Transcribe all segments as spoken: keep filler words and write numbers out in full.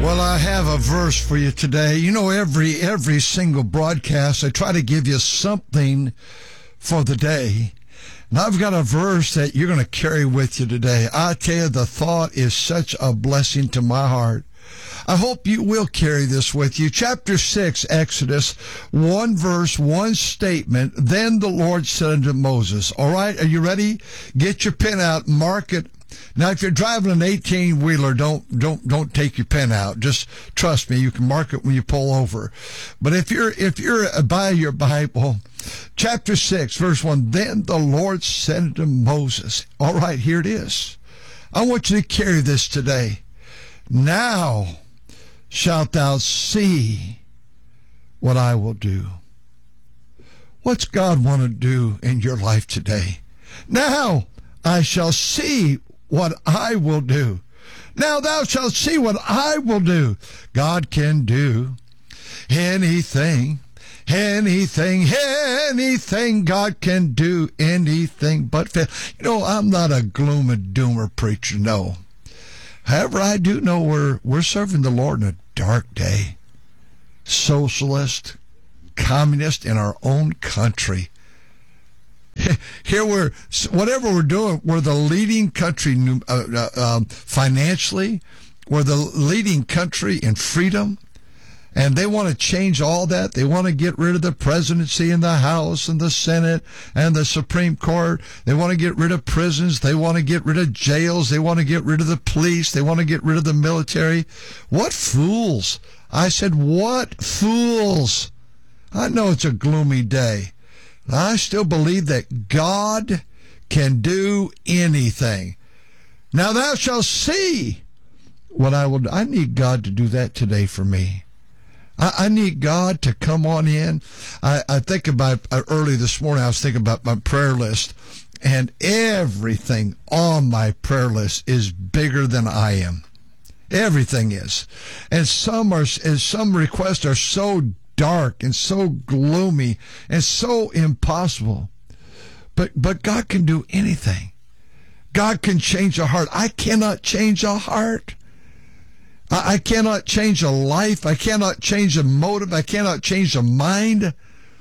Well, I have a verse for you today. You know, every every single broadcast, I try to give you something for the day. And I've got a verse that you're going to carry with you today. I tell you, the thought is such a blessing to my heart. I hope you will carry this with you. Chapter six, Exodus, one verse, one statement. Then the Lord said unto Moses. All right, are you ready? Get your pen out, mark it. Now, if you're driving an eighteen-wheeler, don't don't don't take your pen out. Just trust me, you can mark it when you pull over. But if you're if you're by your Bible, chapter six, verse one, then the Lord said unto Moses. All right, here it is. I want you to carry this today. Now shalt thou see what I will do. What's God want to do in your life today? Now I shall see what I will do. Now thou shalt see what I will do. God can do anything, anything, anything. God can do anything but fail. You know, I'm not a gloom and doomer preacher, no. However, I do know we're, we're serving the Lord in a dark day. Socialist, communist in our own country. Here we're, whatever we're doing, we're the leading country uh, uh, um, financially. We're the leading country in freedom. And they want to change all that. They want to get rid of the presidency and the House and the Senate and the Supreme Court. They want to get rid of prisons. They want to get rid of jails. They want to get rid of the police. They want to get rid of the military. What fools. I said, what fools. I know it's a gloomy day. I still believe that God can do anything. Now thou shalt see what I will do. I need God to do that today for me. I, I need God to come on in. I, I think about, uh, early this morning, I was thinking about my prayer list, and everything on my prayer list is bigger than I am. Everything is. And some are, and some requests are so dark and so gloomy and so impossible. But but God can do anything. God can change a heart. I cannot change a heart. I, I cannot change a life. I cannot change a motive. I cannot change a mind.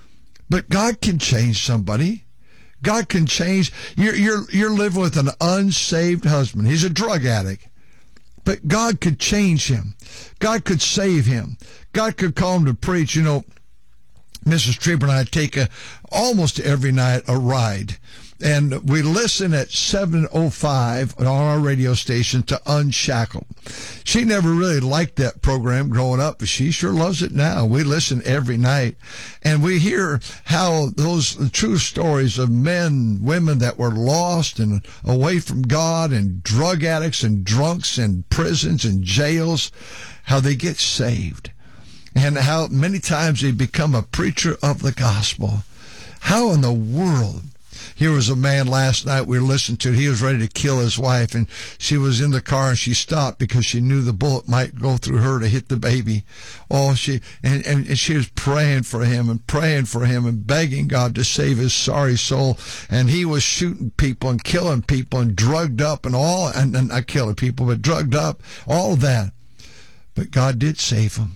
But God can change somebody. God can change. You're you're you're living with an unsaved husband. He's a drug addict. But God could change him. God could save him. God could call him to preach. You know, Missus Trieber and I take a, almost every night a ride. And we listen at seven oh five on our radio station to Unshackled. She never really liked that program growing up, but she sure loves it now. We listen every night. And we hear how those true stories of men, women that were lost and away from God, and drug addicts and drunks and prisons and jails, how they get saved. And how many times they become a preacher of the gospel. How in the world? Here was a man last night we were listening to. He was ready to kill his wife, and she was in the car, and she stopped because she knew the bullet might go through her to hit the baby. Oh, she and, and, and she was praying for him and praying for him and begging God to save his sorry soul. And he was shooting people and killing people and drugged up and all, and, and not killing people, but drugged up, all of that. But God did save him.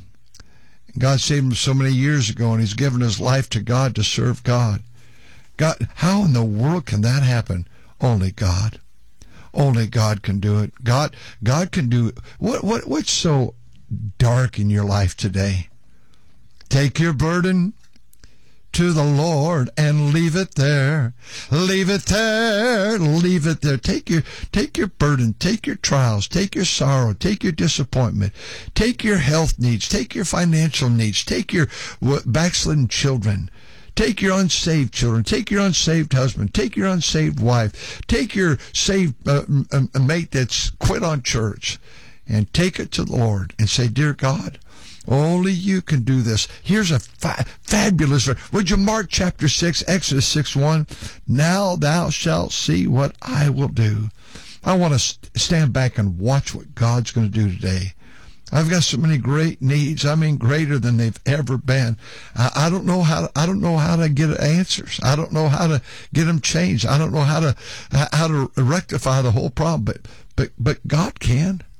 God saved him so many years ago, and he's given his life to God to serve God. God, how in the world can that happen? Only God. Only God can do it. God, God can do it. What, what, what's so dark in your life today? Take your burden to the Lord and leave it there. Leave it there. Leave it there. Take your, take your burden. Take your trials. Take your sorrow. Take your disappointment. Take your health needs. Take your financial needs. Take your backslidden children. Take your unsaved children. Take your unsaved husband. Take your unsaved wife. Take your saved uh, mate that's quit on church, and take it to the Lord and say, dear God, only you can do this. Here's a fa- fabulous verse. Would you mark chapter six, Exodus six one? Now thou shalt see what I will do. I want to st- stand back and watch what God's going to do today. I've got so many great needs. I mean, greater than they've ever been. I, I don't know how. To, I don't know how to get answers. I don't know how to get them changed. I don't know how to how to rectify the whole problem. But but but God can,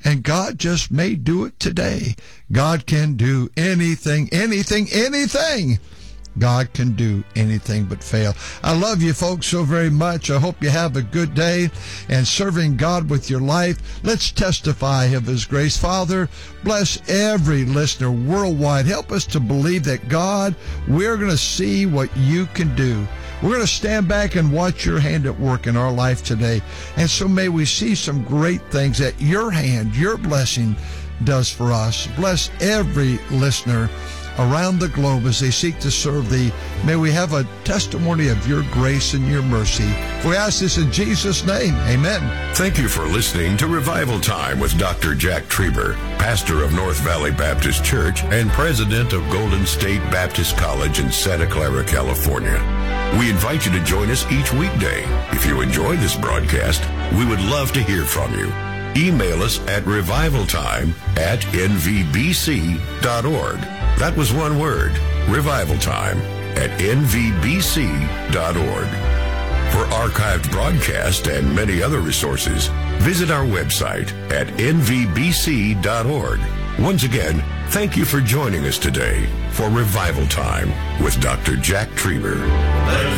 And God just may do it today. God can do anything, anything, anything. God can do anything but fail. I love you folks so very much. I hope you have a good day and serving God with your life. Let's testify of His grace. Father, bless every listener worldwide. Help us to believe that, God, we're going to see what you can do. We're going to stand back and watch your hand at work in our life today. And so may we see some great things that your hand, your blessing does for us. Bless every listener around the globe as they seek to serve thee. May we have a testimony of your grace and your mercy. We ask this in Jesus' name. Amen. Thank you for listening to Revival Time with Doctor Jack Trieber, pastor of North Valley Baptist Church and president of Golden State Baptist College in Santa Clara, California. We invite you to join us each weekday. If you enjoy this broadcast, we would love to hear from you. Email us at revivaltime at n v b c dot org. That was one word, revivaltime at n v b c dot org. For archived broadcast and many other resources, visit our website at n v b c dot org. Once again, thank you for joining us today for Revival Time with Doctor Jack Trieber.